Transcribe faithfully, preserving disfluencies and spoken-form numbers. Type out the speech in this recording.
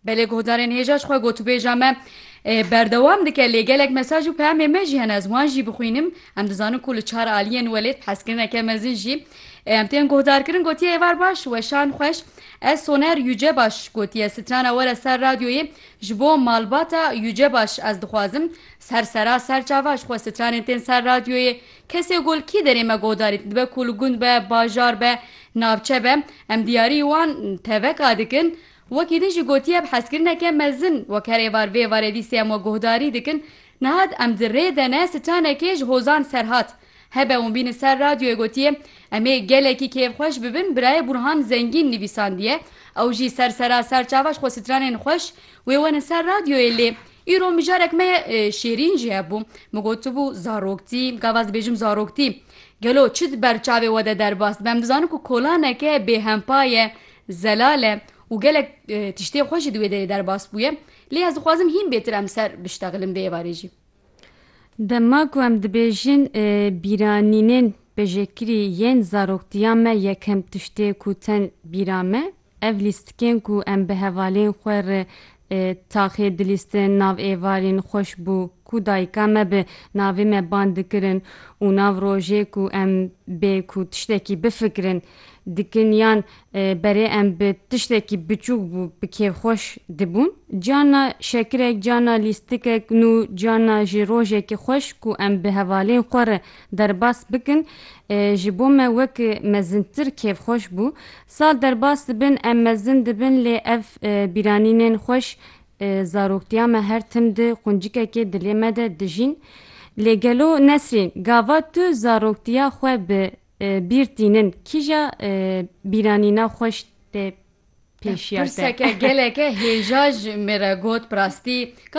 Belê guhdarên hêja ji xwe gotûbêja me berdewam dike lê gelek mesaj û peyamê me jî hene ez wan jî bixwînim em dizanin ku li çar aliyên welêt hezkirineke mezin jî em tên guhdarkirin gotiye êvar baş weşan xweş ez Soner Yücebaş gotiye strana were ser radyoyê ji bo malbata Yücebaş ez dixwazim sersera serçava ji xwe stranên tên ser radyoyê kesê gulkî derê me guhdarî dibe ku li gund be bajar be navçe be em diyarî wan teveka dikin wekî din jî gotiye hezkirineke mezin wek her êvar vê êvarê dîsê em we guhdarî dikin nihat em di rê de ne stranekê ji hozan serhat hebe û bînin ser radyoyê gotiye em ê gelekî kêfxweş bibin birayê Burhan Zengîn nivîsandiye ew jî sersera serçava ji xwe stranên xweş wê wenin ser radyoyê lê îro mijarek me şêrîn jî hebû min gotibû zaroktî gavaz dibêjim zaroktî gelo çi di ber çavê we de derbas dibe em dizanin ku kolaneke bêhempa ye zelal e û gelek tiştê xwe jî di wê derê derbas bûye lê ez dixwazim hîn bêtir em ser biştexilim vê êvarê jî. Dema ku em dibêjin bîranînên bêjekirî yên zaroktiya me yekem tiştê ku tên bîra me ev lîstikên ku em bi hevalên xwe re taxê dilîstin nav êvarên xweş bû ku dayika me bi navê me band dikirin û nav rojê ku em bê ku tiştekî bifikirin dikin yan berê em bi tiştekî biçûk bû bi kêfxweş dibûn ciyana şekirek ciyana lîstikek nû ciyana jî rojekî xweş ku em bi hevalên xwe re derbas bikin ji bo me wek mezintir kêfxweş bû sal derbas dibin em mezin dibin lê ev bîranînên xweş zaroktiya me her tim di quncikekê dilê me de dijîn lê gelo Nesrîn gava tu zaroktiya xwe bi bîrtînin kîja bîranîna xweş te pêşiya te pirseke geleke hêja ji me re got pirastî